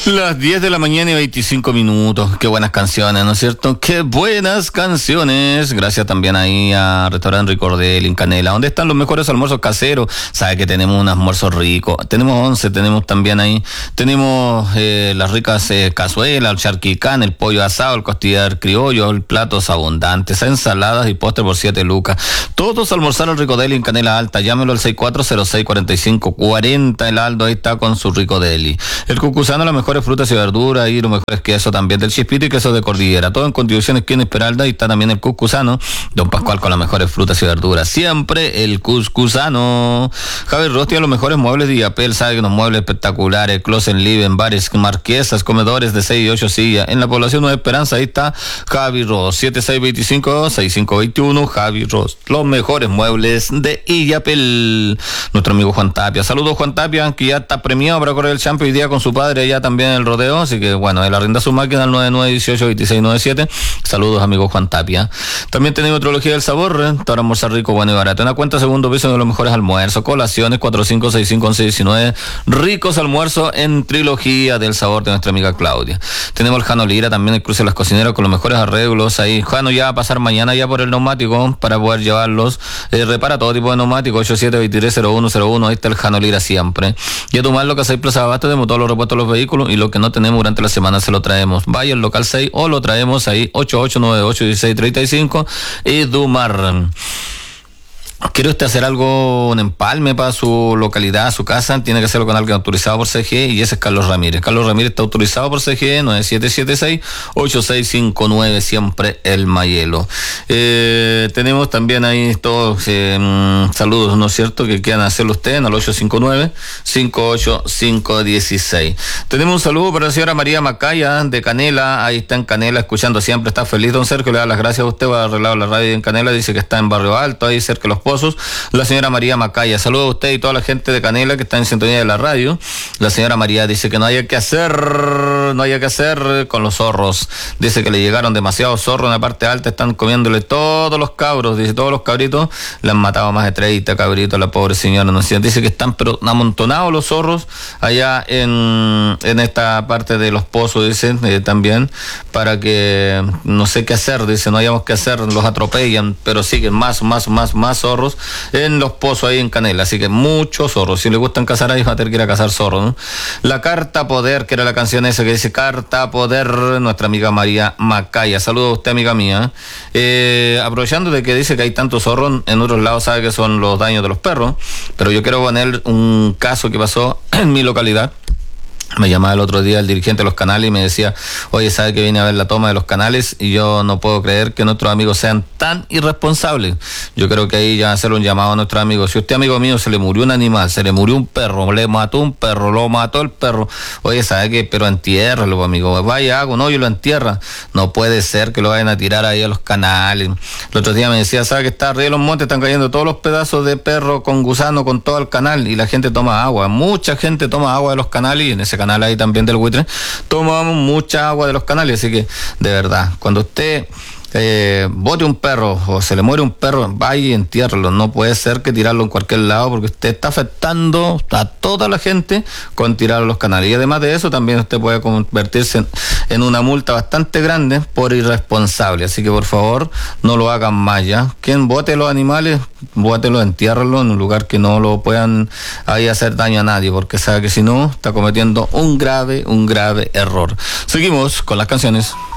Las 10 de la mañana y 25 minutos. Qué buenas canciones, ¿no es cierto? Qué buenas canciones. Gracias también ahí a Restaurante Ricordel en Canela. ¿Dónde están los mejores almuerzos caseros? Sabe que tenemos un almuerzo rico. Tenemos 11, tenemos también ahí. Tenemos las ricas cazuelas, el charquicán, el pollo asado, el costillar criollo, el platos abundantes, ensaladas y postre por 7 lucas. Todos almorzar al Ricodeli en Canela Alta. Llámelo al 6406-4540. El Aldo ahí está con su Ricodeli. El Cucuzano, las mejores frutas y verduras y los mejores quesos también del Chispito y quesos de Cordillera. Todo en Contribuciones Esquina Esmeralda y está también el Cucuzano. Don Pascual con las mejores frutas y verduras. Siempre el Cucuzano. Javier Ross tiene los mejores muebles de Yapel. Sabe que unos muebles espectaculares. Closet Living, bares, marquesas, comedores de 6 y 8 sillas. En la población Nueva Esperanza, ahí está Javi Ross. 7625-6521. Javi Ross. Los mejores muebles de Illapel. Nuestro amigo Juan Tapia. Saludos, Juan Tapia, que ya está premiado para correr el Champions hoy día con su padre allá también en el rodeo, así que bueno, él arrenda su máquina al 9918-2697. Saludos, amigo Juan Tapia. También tenemos Trilogía del Sabor, para almorzar rico, bueno y barato. Una cuenta segundo piso de los mejores almuerzos, colaciones 45651119, ricos almuerzos en Trilogía del Sabor de nuestra amiga Claudia. Tenemos el Jano Lira, también el Cruce de las Cocineras con los mejores arreglos ahí. Jano ya va a pasar mañana ya por el neumático para poder llevarlos, repara todo tipo de neumáticos, 87230101, ahí está el Jano Lira siempre. Y a tomar lo que hace Plaza Abasto, tenemos todos los repuestos de los vehículos y lo que no tenemos durante la semana se lo traemos. Vaya al local 6 o lo traemos ahí 88981635 y Dumar. ¿Quiere usted hacer algo, un empalme para su localidad, su casa? Tiene que hacerlo con alguien autorizado por CGE y ese es Carlos Ramírez. Carlos Ramírez está autorizado por CGE, 9776-8659, siempre el Mayelo. Tenemos también ahí todos saludos, ¿no es cierto?, que quieran hacerlo usted al 859-58516. Tenemos un saludo para la señora María Macaya de Canela, ahí está en Canela escuchando siempre, está feliz. Don Sergio le da las gracias a usted, va a arreglar la radio en Canela, dice que está en Barrio Alto, ahí cerca de los Pozos. La señora María Macaya, saludos a usted y toda la gente de Canela que está en sintonía de la radio. La señora María dice que no haya que hacer con los zorros. Dice que le llegaron demasiados zorros en la parte alta, están comiéndole todos los cabros, dice, todos los cabritos, le han matado más de 30 cabritos a la pobre señora, ¿no? Dice que están pero amontonados los zorros allá en esta parte de los Pozos, dice, también, para que no sé qué hacer, dice, no hayamos que hacer, los atropellan, pero siguen más zorros en los Pozos ahí en Canela, así que muchos zorros. Si le gustan cazar ahí, va a tener que ir a cazar zorros, ¿no? La Carta Poder, que era la canción esa que dice Carta Poder, nuestra amiga María Macaya. Saludos a usted, amiga mía. Aprovechando de que dice que hay tantos zorros, en otros lados sabe que son los daños de los perros, pero yo quiero poner un caso que pasó en mi localidad. Me llamaba el otro día el dirigente de los canales y me decía, oye, ¿sabe que viene a ver la toma de los canales? Y yo no puedo creer que nuestros amigos sean tan irresponsables. Yo creo que ahí ya hacer un llamado a nuestros amigos. Si a usted, amigo mío, se le murió un animal, se le murió un perro, le mató un perro, lo mató el perro, oye, ¿sabe qué? Pero entiérralo, amigo. Vaya, hago un hoyo y lo entierra. No puede ser que lo vayan a tirar ahí a los canales. El otro día me decía, ¿sabe que está arriba de los montes? Están cayendo todos los pedazos de perro con gusano con todo el canal y la gente toma agua. Mucha gente toma agua de los canales y en ese canal ahí también del Buitre tomamos mucha agua de los canales, así que de verdad, cuando usted bote un perro o se le muere un perro, vaya y entiérralo. No puede ser que tirarlo en cualquier lado porque usted está afectando a toda la gente con tirarlo a los canales, y además de eso también usted puede convertirse en una multa bastante grande por irresponsable, así que por favor no lo hagan más. Ya quien bote los animales, bótelo, entiérralo en un lugar que no lo puedan ahí hacer daño a nadie, porque sabe que si no está cometiendo un grave error. Seguimos con las canciones.